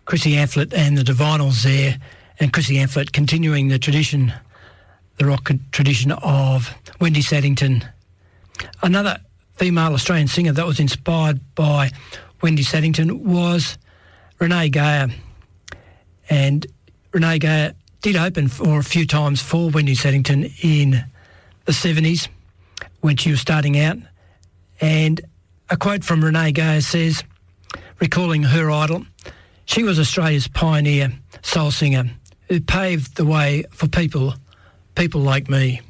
Chrissy Amphlett and the Divinals there, and Chrissy Amphlett continuing the tradition, the rock tradition of Wendy Saddington. Another female Australian singer that was inspired by Wendy Saddington was Renee Geyer. And Renee Geyer did open for a few times for Wendy Saddington in the 70s when she was starting out. And a quote from Renee Geyer says, recalling her idol, "She was Australia's pioneer soul singer who paved the way for people like me."